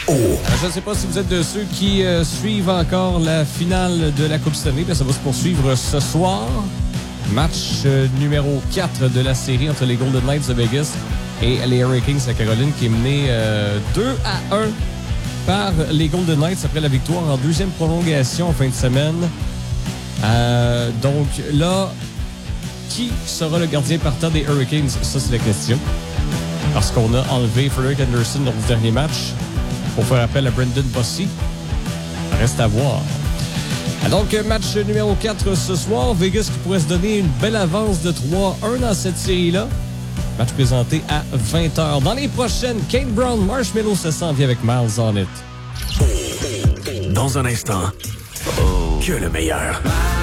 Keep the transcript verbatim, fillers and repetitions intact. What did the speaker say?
Je ne sais pas si vous êtes de ceux qui euh, suivent encore la finale de la Coupe Stanley. Bien, ça va se poursuivre ce soir. Match euh, numéro quatre de la série entre les Golden Knights de Vegas et les Hurricanes de Caroline, qui est mené euh, deux à un par les Golden Knights après la victoire en deuxième prolongation en fin de semaine. Euh, donc là, qui sera le gardien partant des Hurricanes? Ça, c'est la question. Parce qu'on a enlevé Frederick Anderson lors du dernier match pour faire appel à Brendan Bossy. Ça reste à voir. Donc, match numéro quatre ce soir. Vegas qui pourrait se donner une belle avance de trois un dans cette série-là. Match présenté à vingt heures. Dans les prochaines, Kane Brown, Marshmallow se s'en vient avec Miles on It. Dans un instant, oh. que le meilleur.